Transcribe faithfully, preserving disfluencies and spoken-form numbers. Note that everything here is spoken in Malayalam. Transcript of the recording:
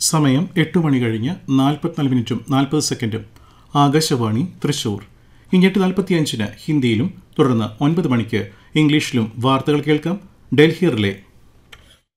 സമയം എട്ട് മണി കഴിഞ്ഞ് നാൽപ്പത്തിനാല് മിനിറ്റും നാൽപ്പത് സെക്കൻഡും. ആകാശവാണി തൃശൂർ. ഇനി എട്ട് നാൽപ്പത്തിയഞ്ചിന് ഹിന്ദിയിലും തുടർന്ന് ഒൻപത് മണിക്ക് ഇംഗ്ലീഷിലും വാർത്തകൾ കേൾക്കാം. ഡൽഹി റിലേ.